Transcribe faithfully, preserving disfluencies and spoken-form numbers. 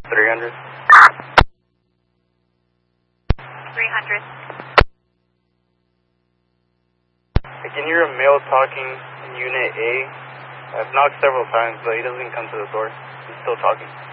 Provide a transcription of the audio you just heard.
three hundred. three hundred. I can hear a male talking in Unit A. I've knocked several times, but he doesn't come to the door. He's still talking.